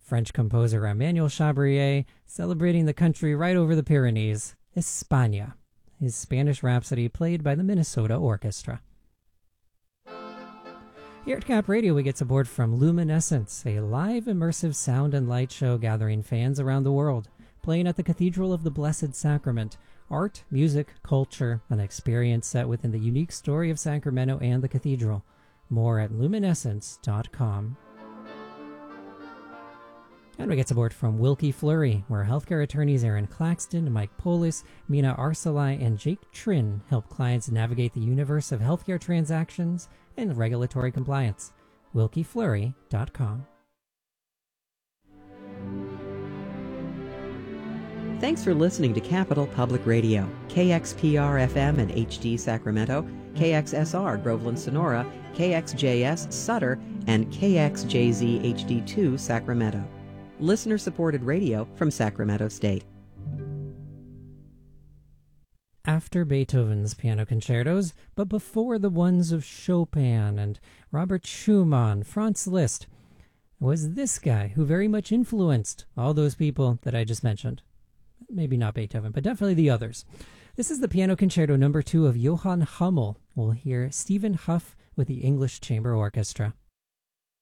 French composer Emmanuel Chabrier, celebrating the country right over the Pyrenees, España, his Spanish Rhapsody played by the Minnesota Orchestra. Here at Cap Radio, we get support from Luminescence, a live immersive sound and light show gathering fans around the world, playing at the Cathedral of the Blessed Sacrament. Art, music, culture, an experience set within the unique story of Sacramento and the cathedral. More at luminescence.com. And we get support from Wilkie Fleury, where healthcare attorneys Aaron Claxton, Mike Polis, Mina Arsalai, and Jake Trin help clients navigate the universe of healthcare transactions and regulatory compliance. WilkieFleury.com. Thanks for listening to Capital Public Radio, KXPR-FM and HD Sacramento, KXSR Groveland Sonora, KXJS Sutter, and KXJZ HD2 Sacramento. Listener-supported radio from Sacramento State. After Beethoven's piano concertos, but before the ones of Chopin and Robert Schumann, Franz Liszt, was this guy who very much influenced all those people that I just mentioned. Maybe not Beethoven, but definitely the others. This is the Piano Concerto No. 2 of Johann Hummel. We'll hear Stephen Huff with the English Chamber Orchestra.